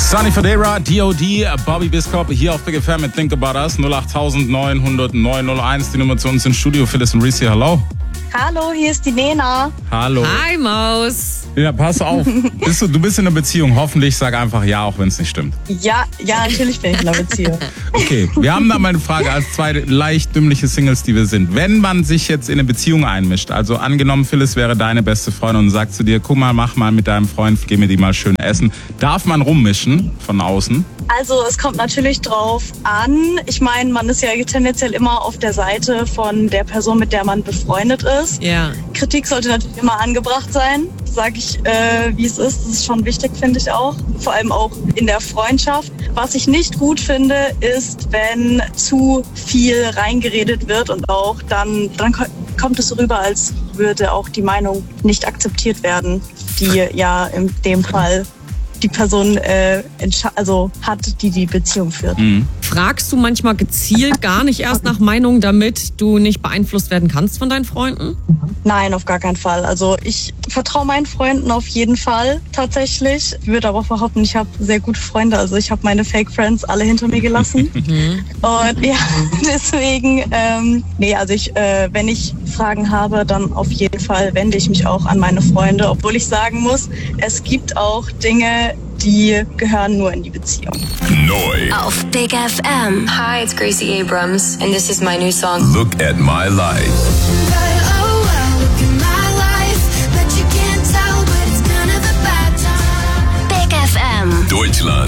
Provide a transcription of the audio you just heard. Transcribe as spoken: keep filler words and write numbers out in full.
Sunny Fodera, D O D, Bobby Biscop hier auf Big F M mit Think About Us. null acht neun null null neun null eins, die Nummer zu uns ins Studio. Phyllis und Reese hier, hallo. Hallo, hier ist die Lena. Hallo. Hi, Maus. Ja, pass auf. Bist du, du bist in einer Beziehung. Hoffentlich sag einfach ja, auch wenn es nicht stimmt. Ja, ja, natürlich bin ich in einer Beziehung. Okay, wir haben da mal eine Frage als zwei leicht dümmliche Singles, die wir sind. Wenn man sich jetzt in eine Beziehung einmischt, also angenommen, Phyllis wäre deine beste Freundin und sagt zu dir, guck mal, mach mal mit deinem Freund, geh mir die mal schön essen. Darf man rummischen von außen? Also es kommt natürlich drauf an. Ich meine, man ist ja tendenziell immer auf der Seite von der Person, mit der man befreundet ist. Ja. Kritik sollte natürlich immer angebracht sein, sage ich, äh, wie es ist. Das ist schon wichtig, finde ich auch. Vor allem auch in der Freundschaft. Was ich nicht gut finde, ist, wenn zu viel reingeredet wird und auch dann, dann kommt es so rüber, als würde auch die Meinung nicht akzeptiert werden, die ja in dem Fall die Person äh, also hat, die die Beziehung führt. Mhm. Fragst du manchmal gezielt gar nicht erst nach Meinung, damit du nicht beeinflusst werden kannst von deinen Freunden? Nein, auf gar keinen Fall. Also ich vertraue meinen Freunden auf jeden Fall tatsächlich. Ich würde aber auch behaupten, ich habe sehr gute Freunde. Also ich habe meine Fake Friends alle hinter mir gelassen. Und ja, deswegen, ähm, nee, also ich, äh, wenn ich Fragen habe, dann auf jeden Fall wende ich mich auch an meine Freunde. Obwohl ich sagen muss, es gibt auch Dinge, die gehören nur in die Beziehung. Neu. Auf Big F M. Hi, it's Gracie Abrams, and this is my new song. Look at my life. Big F M. Deutschland.